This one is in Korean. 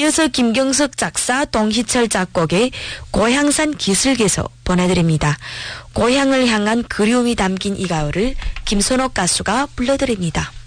이어서 김경석 작사, 동희철 작곡의 고향산 기슭에서 보내드립니다. 고향을 향한 그리움이 담긴 이 가을을 김선옥 가수가 불러드립니다.